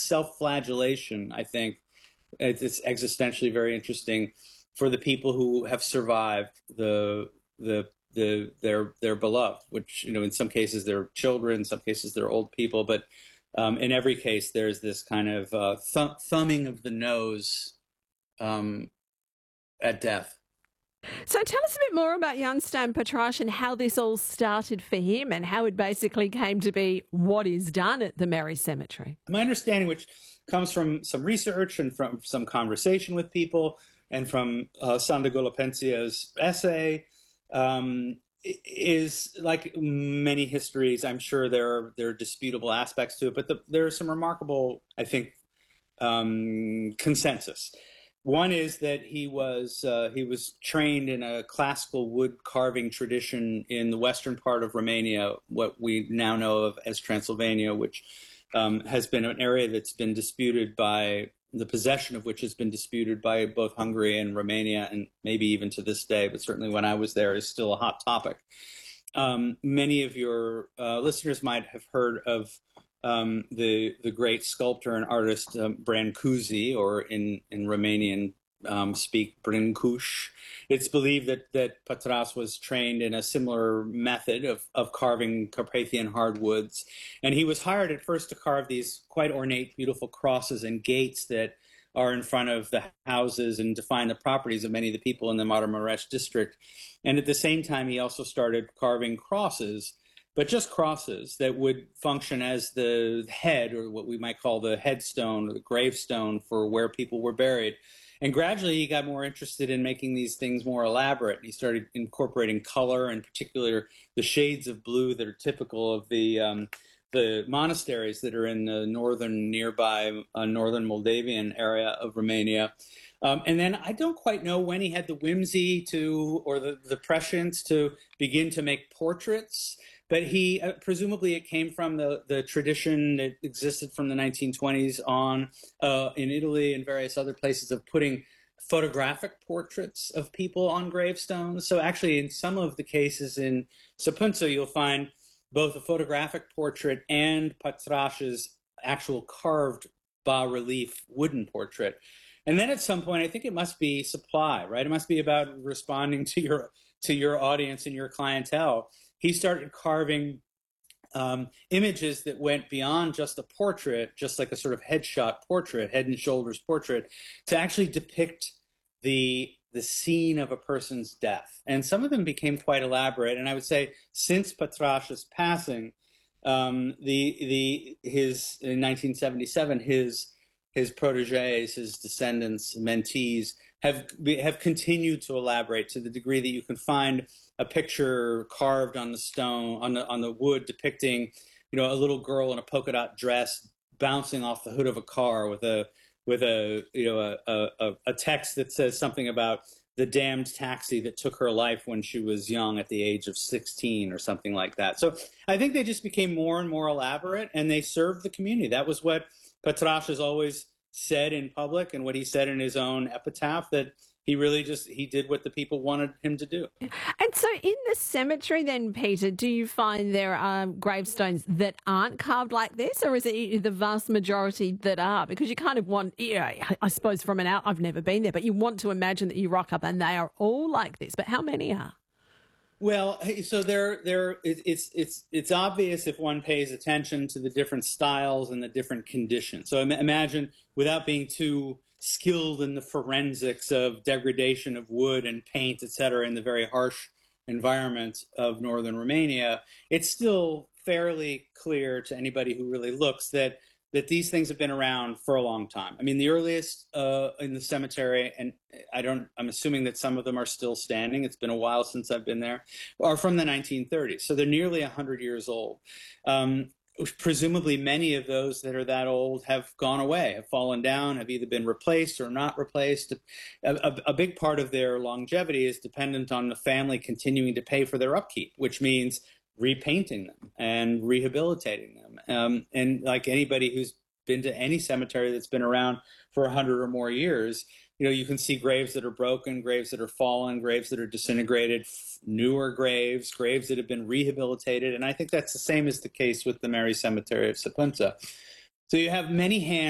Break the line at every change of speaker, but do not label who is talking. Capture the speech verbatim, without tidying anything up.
self-flagellation, I think, it's, it's existentially very interesting for the people who have survived the the the their their beloved, which, you know, in some cases they're children, in some cases they're old people, but um, in every case there's this kind of uh, th- thumbing of the nose um, at death.
So tell us a bit more about Jan Stan Petrasch and how this all started for him and how it basically came to be what is done at the Merry Cemetery.
My understanding, which comes from some research and from some conversation with people and from uh, Sandra Golopentsia's essay, um, is like many histories. I'm sure there are, there are disputable aspects to it, but the, there are some remarkable, I think, um, consensus. One is that he was uh, he was trained in a classical wood carving tradition in the western part of Romania, what we now know of as Transylvania, which um, has been an area that's been disputed by, the possession of which has been disputed by both Hungary and Romania, and maybe even to this day, but certainly when I was there is still a hot topic. Um, many of your uh, listeners might have heard of Um, the the great sculptor and artist um, Brancusi, or in in Romanian um, speak, Brâncuș. It's believed that that Petraș was trained in a similar method of of carving Carpathian hardwoods, and he was hired at first to carve these quite ornate, beautiful crosses and gates that are in front of the houses and define the properties of many of the people in the Maramureș district. And at the same time, he also started carving crosses, but just crosses that would function as the head, or what we might call the headstone or the gravestone for where people were buried. And gradually he got more interested in making these things more elaborate. He started incorporating color, in particular the shades of blue that are typical of the um, the monasteries that are in the northern, nearby uh, northern Moldavian area of Romania. Um, and then I don't quite know when he had the whimsy to, or the, the prescience to begin to make portraits. But he, uh, presumably it came from the, the tradition that existed from the nineteen twenties on uh, in Italy and various other places of putting photographic portraits of people on gravestones. So actually in some of the cases in Săpânța, you'll find both a photographic portrait and Petraș's actual carved bas-relief wooden portrait. And then at some point, I think it must be supply, right? It must be about responding to your to your audience and your clientele. He started carving um, images that went beyond just a portrait, just like a sort of headshot portrait, head and shoulders portrait, to actually depict the the scene of a person's death. And some of them became quite elaborate. And I would say since Petraș's passing, um, the the his in nineteen seventy-seven, his his protégés, his descendants, mentees, have have continued to elaborate to the degree that you can find a picture carved on the stone, on the on the wood, depicting, you know, a little girl in a polka dot dress bouncing off the hood of a car with a with a you know a a, a text that says something about the damned taxi that took her life when she was young at the age of sixteen or something like that. So I think they just became more and more elaborate, and they served the community. That was what Petraș has always said in public, and what he said in his own epitaph, that he really just, he did what the people wanted him to do.
And so in the cemetery then, Peter, do you find there are gravestones that aren't carved like this, or is it the vast majority that are? Because you kind of want, you know, I suppose from an out, I've never been there, but you want to imagine that you rock up and they are all like this. But how many are?
Well, so there, there, it's it's it's obvious if one pays attention to the different styles and the different conditions. So imagine, without being too skilled in the forensics of degradation of wood and paint, et cetera, in the very harsh environment of northern Romania, it's still fairly clear to anybody who really looks that that these things have been around for a long time. I mean, the earliest uh, in the cemetery, and I don't, I'm assuming that some of them are still standing, it's been a while since I've been there, are from the nineteen thirties. So they're nearly one hundred years old. Um, presumably many of those that are that old have gone away, have fallen down, have either been replaced or not replaced. A, a, a big part of their longevity is dependent on the family continuing to pay for their upkeep, which means repainting them and rehabilitating them. Um, and like anybody who's been to any cemetery that's been around for a hundred or more years, you know, you can see graves that are broken, graves that are fallen, graves that are disintegrated, newer graves, graves that have been rehabilitated. And I think that's the same as the case with the Merry Cemetery of Săpânța. So you have many hands